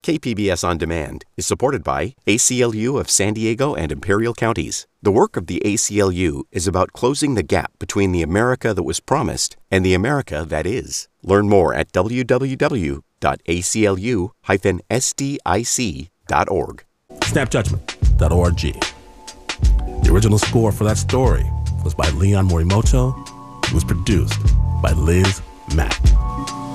KPBS On Demand is supported by ACLU of San Diego and Imperial Counties. The work of the ACLU is about closing the gap between the America that was promised and the America that is. Learn more at www.aclu-sdic.org. Snapjudgment.org. The original score for that story was by Leon Morimoto. It was produced by Liz Mack.